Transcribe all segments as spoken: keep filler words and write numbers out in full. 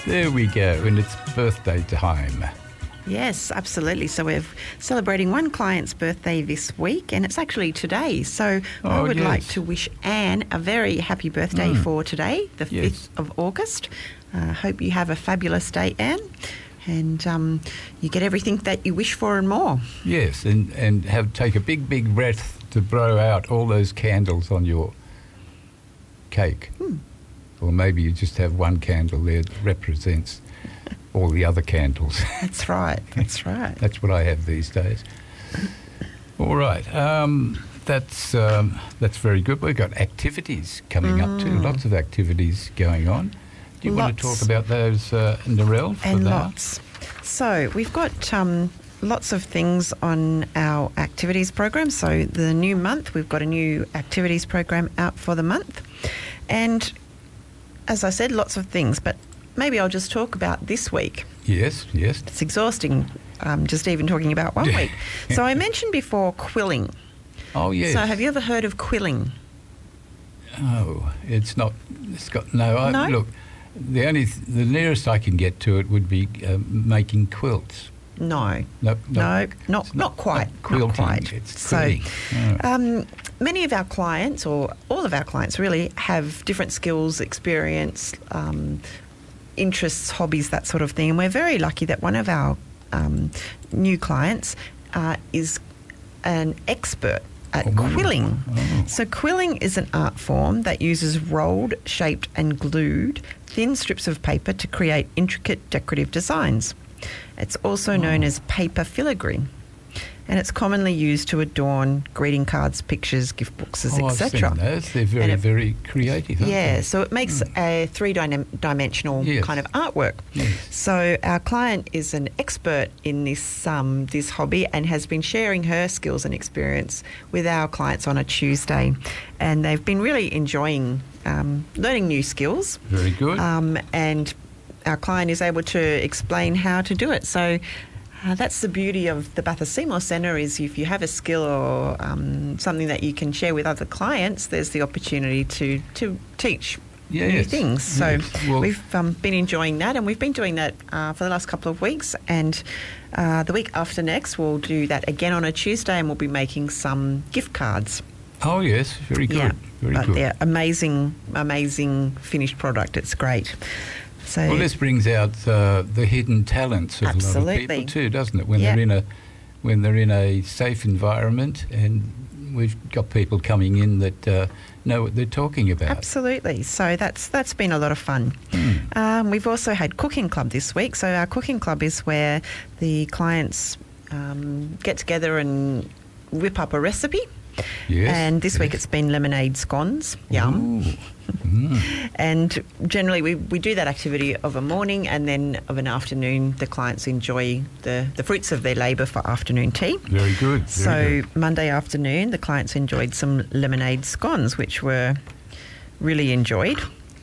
There we go, and it's birthday time. Yes, absolutely. So we're celebrating one client's birthday this week, and it's actually today. So Oh, I would yes. like to wish Anne a very happy birthday Mm. for today, the Yes. fifth of August. I uh, hope you have a fabulous day, Anne, and um, you get everything that you wish for and more. Yes, and, and have take a big, big breath to blow out all those candles on your cake. Hmm. Or maybe you just have one candle there that represents all the other candles. That's right. That's right. That's what I have these days. All right. Um, that's um, that's very good. We've got activities coming up too. Lots of activities going on. Do you want to Lots. talk about those, uh, Narelle? for And that? lots. So we've got um, lots of things on our activities program. So the new month, we've got a new activities program out for the month. And as I said, lots of things, but maybe I'll just talk about this week. Yes, yes. It's exhausting um, just even talking about one week. So I mentioned before quilling. Oh, yes. So have you ever heard of quilling? Oh, it's not. It's got no. I, No? Look, the only th- the nearest I can get to it would be um, making quilts. No. No, No, not it's not quite. Not quilting. Not quite. It's So, quilling. Oh. Um, many of our clients, or all of our clients really, have different skills, experience, um, interests, hobbies, that sort of thing. And we're very lucky that one of our um, new clients uh, is an expert at Oh. quilling. Oh. So quilling is an art form that uses rolled, shaped and glued thin strips of paper to create intricate decorative designs. It's also known Oh. as paper filigree, and it's commonly used to adorn greeting cards, pictures, gift boxes, Oh, I've seen et cetera. those. They're very, And it- very creative. Aren't Yeah, they? so it makes a three-dimensional Yes. kind of artwork. Yes. So our client is an expert in this um, this hobby and has been sharing her skills and experience with our clients on a Tuesday, and they've been really enjoying um, learning new skills. Very good. Um, and our client is able to explain how to do it. So uh, that's the beauty of the Bathurst Seymour Centre, is if you have a skill or um, something that you can share with other clients, there's the opportunity to, to teach new Yes, things. So yes. Well- we've um, been enjoying that, and we've been doing that uh, for the last couple of weeks. And uh, the week after next, we'll do that again on a Tuesday, and we'll be making some gift cards. oh, yes. Very good. Yeah, very but good. they're amazing, amazing finished product. It's great. So Well, this brings out uh, the hidden talents of a lot of Absolutely. people too, doesn't it? When Yeah. they're in a when they're in a safe environment, and we've got people coming in that uh, know what they're talking about. Absolutely. So that's that's been a lot of fun. Mm. Um, we've also had cooking club this week. So our cooking club is where the clients um, get together and whip up a recipe. Yes. And this week yes. it's been lemonade scones. Yum. Ooh. Mm. And generally we, we do that activity of a morning, and then of an afternoon the clients enjoy the, the fruits of their labour for afternoon tea. Very good. Very So good. Monday afternoon, the clients enjoyed some lemonade scones, which were really enjoyed.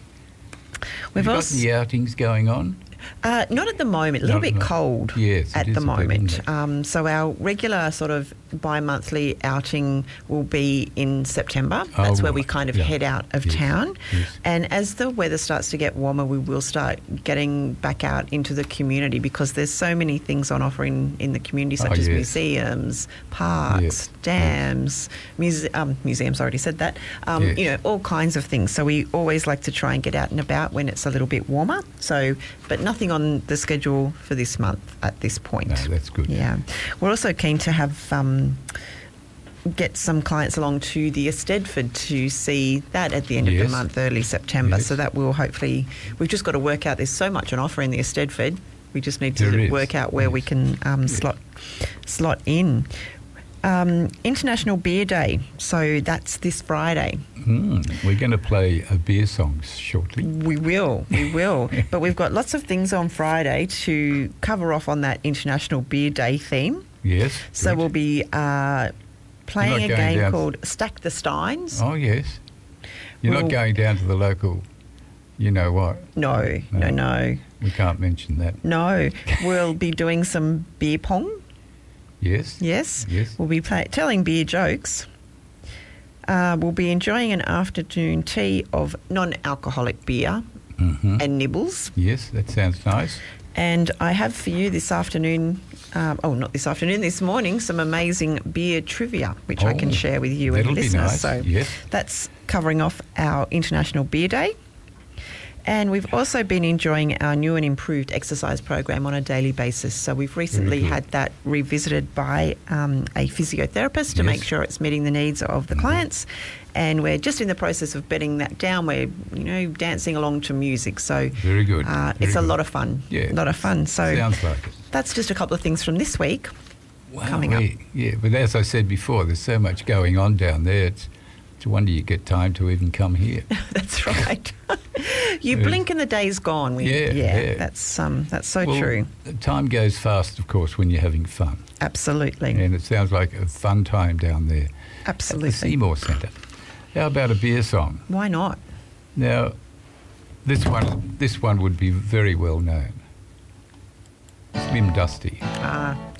Have We've you got also the outings going on? uh, not at the moment, a little Not- bit not- cold Yes, it at is the a bit, moment. isn't it? Um, so our regular sort of bi-monthly outing will be in September. That's Oh, where we right. kind of Yeah. head out of Yes. town. Yes. And as the weather starts to get warmer, we will start getting back out into the community, because there's so many things on offer in, in the community, such Oh, as yes. museums, parks, Yes. dams, muse- um, museums, I already said that, um, Yes. you know, all kinds of things. So we always like to try and get out and about when it's a little bit warmer. So, but nothing on the schedule for this month at this point. No, that's good. Yeah. We're also keen to have um, get some clients along to the Estedford to see that at the end of Yes. the month, early September. Yes. So that will hopefully, we've just got to work out, there's so much on offer in the Estedford. We just need There to is. work out where we Yes. can um, Yes. slot slot in. Um, International Beer Day. So that's this Friday. Mm. We're going to play a beer song shortly. We will, we will. But we've got lots of things on Friday to cover off on that International Beer Day theme. Yes. So good. we'll be uh, playing You're a not going game down- called Stack the Steins. Oh, yes. You're We'll- not going down to the local, you know what? No, no, No. no, We can't mention that. no. We'll be doing some beer pong. Yes. Yes. Yes. We'll be play- telling beer jokes. Uh, we'll be enjoying an afternoon tea of non-alcoholic beer. Mm-hmm. and nibbles. Yes, that sounds nice. And I have for you this afternoon, um, oh, not this afternoon, this morning, some amazing beer trivia, which I can Oh, share with you and that'll be listeners. nice, So yes. that's covering off our International Beer Day. And we've also been enjoying our new and improved exercise program on a daily basis. So we've recently good. had that revisited by um, a physiotherapist to Yes. make sure it's meeting the needs of the Mhm. clients. And we're just in the process of bedding that down. We're, you know, dancing along to music. So Very good. Uh, Very it's a good. lot of fun. Yeah. A lot of fun. So Sounds like it. that's just a couple of things from this week. Wow, coming up. we- Yeah, but as I said before, there's so much going on down there. It's, it's a wonder you get time to even come here. That's right. you Yeah. blink and the day's gone. We, Yeah, yeah. That's um, that's so Well, true. time goes fast, of course, when you're having fun. Absolutely. And it sounds like a fun time down there at Absolutely. the Seymour Centre. How about a beer song? Why not? Now, this one, this one would be very well known. Slim Dusty. Ah,